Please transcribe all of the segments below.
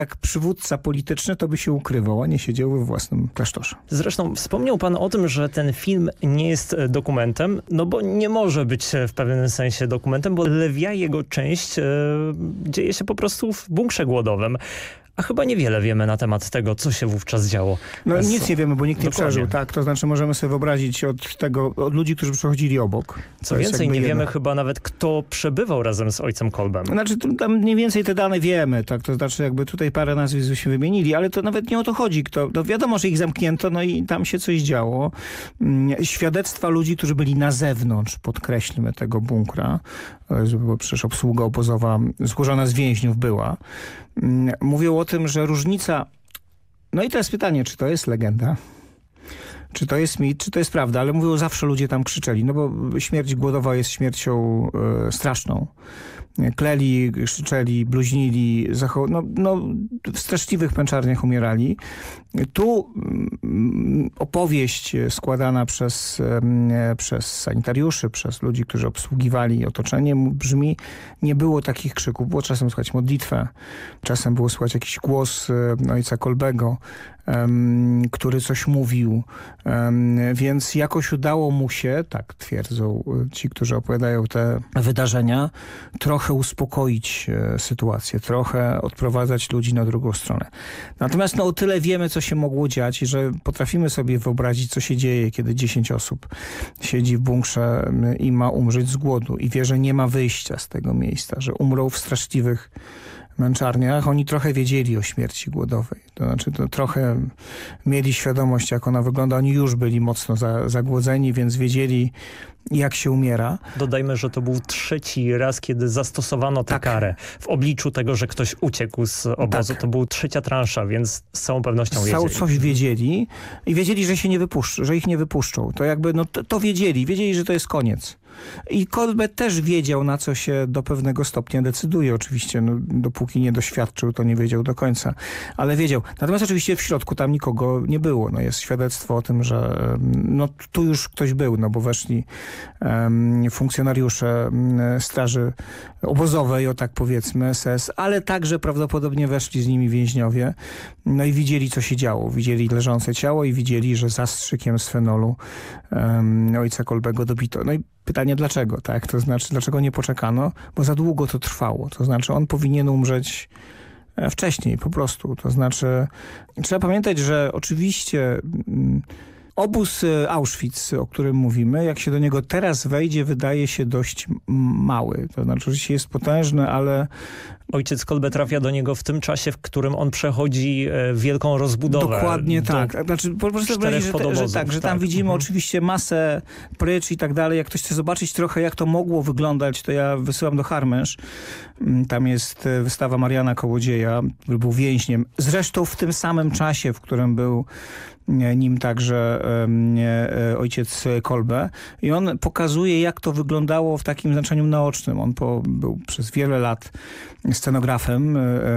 Jak przywódca polityczny to by się ukrywał, a nie siedział we własnym klasztorze. Zresztą wspomniał pan o tym, że ten film nie jest dokumentem, no bo nie może być w pewnym sensie dokumentem, bo lwia jego część dzieje się po prostu w bunkrze głodowym. A chyba niewiele wiemy na temat tego, co się wówczas działo. No nic nie wiemy, bo nikt nie Dokładnie. przeżył, tak? To znaczy możemy sobie wyobrazić od ludzi, którzy przechodzili obok. Co więcej, nie wiemy chyba nawet, kto przebywał razem z ojcem Kolbem. Znaczy tam mniej więcej te dane wiemy, tak? To znaczy jakby tutaj parę nazwisk się wymienili, ale to nawet nie o to chodzi. No wiadomo, że ich zamknięto, no i tam się coś działo. Świadectwa ludzi, którzy byli na zewnątrz, podkreślmy, tego bunkra, bo przecież obsługa obozowa złożona z więźniów była, mówią o tym, że różnica... No i teraz pytanie, czy to jest legenda? Czy to jest mit, czy to jest prawda? Ale mówią, zawsze ludzie tam krzyczeli, no bo śmierć głodowa jest śmiercią straszną. Kleli, krzyczeli, bluźnili, w straszliwych męczarniach umierali. Tu opowieść składana przez sanitariuszy, przez ludzi, którzy obsługiwali otoczenie, brzmi, nie było takich krzyków. Było czasem słychać modlitwę, czasem było słychać jakiś głos ojca Kolbego, który coś mówił, więc jakoś udało mu się, tak twierdzą ci, którzy opowiadają te wydarzenia, trochę uspokoić sytuację, trochę odprowadzać ludzi na drugą stronę. Natomiast o tyle wiemy, co się mogło dziać, że potrafimy sobie wyobrazić, co się dzieje, kiedy 10 osób siedzi w bunkrze i ma umrzeć z głodu i wie, że nie ma wyjścia z tego miejsca, że umrą w straszliwych męczarniach. Oni trochę wiedzieli o śmierci głodowej. To znaczy, to trochę mieli świadomość, jak ona wygląda. Oni już byli mocno zagłodzeni, więc wiedzieli, jak się umiera. Dodajmy, że to był 3. raz, kiedy zastosowano tę karę. W obliczu tego, że ktoś uciekł z obozu. To była 3. transza, więc z całą pewnością wiedzieli. Coś wiedzieli i wiedzieli, że się nie wypuszczą, że ich nie wypuszczą. To jakby, to wiedzieli. Wiedzieli, że to jest koniec. I Kolbe też wiedział, na co się do pewnego stopnia decyduje. Oczywiście, dopóki nie doświadczył, to nie wiedział do końca. Ale wiedział. Natomiast oczywiście w środku tam nikogo nie było. Jest świadectwo o tym, że tu już ktoś był, bo weszli funkcjonariusze straży obozowej, o tak powiedzmy, SS, ale także prawdopodobnie weszli z nimi więźniowie. No i widzieli, co się działo. Widzieli leżące ciało i widzieli, że zastrzykiem z fenolu ojca Kolbego dobito. No i pytanie, dlaczego, tak? To znaczy, dlaczego nie poczekano? Bo za długo to trwało. To znaczy, on powinien umrzeć wcześniej, po prostu. To znaczy, trzeba pamiętać, że oczywiście obóz Auschwitz, o którym mówimy, jak się do niego teraz wejdzie, wydaje się dość mały. To znaczy, oczywiście jest potężny, ale... Ojciec Kolbe trafia do niego w tym czasie, w którym on przechodzi wielką rozbudowę. Dokładnie tak. Znaczy, po prostu że tam widzimy oczywiście masę prycz i tak dalej. Jak ktoś chce zobaczyć trochę, jak to mogło wyglądać, to ja wysyłam do Harmensz. Tam jest wystawa Mariana Kołodzieja, który był więźniem. Zresztą w tym samym czasie, w którym był nim także ojciec Kolbe. I on pokazuje, jak to wyglądało w takim znaczeniu naocznym. On był przez wiele lat scenografem,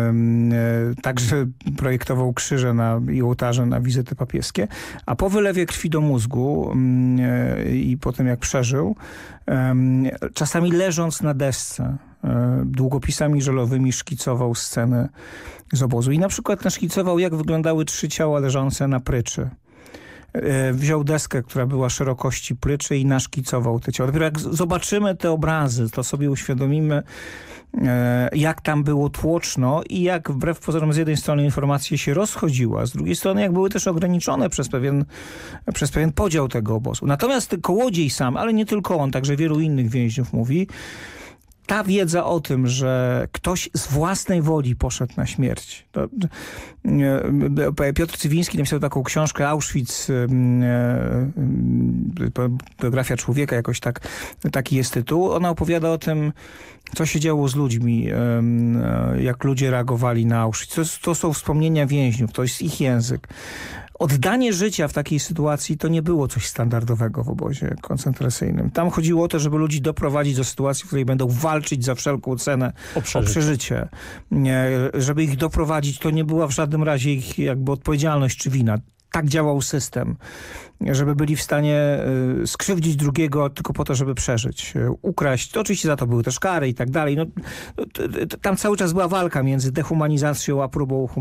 także projektował krzyże i ołtarze na wizyty papieskie, a po wylewie krwi do mózgu i po tym, jak przeżył, czasami leżąc na desce, długopisami żelowymi szkicował sceny z obozu. I na przykład naszkicował, jak wyglądały 3 ciała leżące na pryczy. Wziął deskę, która była szerokości pryczy i naszkicował te ciała. Dopiero jak zobaczymy te obrazy, to sobie uświadomimy, jak tam było tłoczno i jak wbrew pozorom z jednej strony informacje się rozchodziły, a z drugiej strony jak były też ograniczone przez pewien podział tego obozu. Natomiast Kołodziej sam, ale nie tylko on, także wielu innych więźniów mówi, ta wiedza o tym, że ktoś z własnej woli poszedł na śmierć. Piotr Cywiński napisał taką książkę Auschwitz, biografia człowieka, jakoś taki jest tytuł. Ona opowiada o tym, co się działo z ludźmi, jak ludzie reagowali na Auschwitz. To są wspomnienia więźniów, to jest ich język. Oddanie życia w takiej sytuacji to nie było coś standardowego w obozie koncentracyjnym. Tam chodziło o to, żeby ludzi doprowadzić do sytuacji, w której będą walczyć za wszelką cenę o przeżycie. Żeby ich doprowadzić, to nie była w żadnym razie ich jakby odpowiedzialność czy wina. Tak działał system, żeby byli w stanie skrzywdzić drugiego tylko po to, żeby przeżyć, ukraść. To oczywiście za to były też kary i tak dalej. Tam cały czas była walka między dehumanizacją a próbą humanizacji.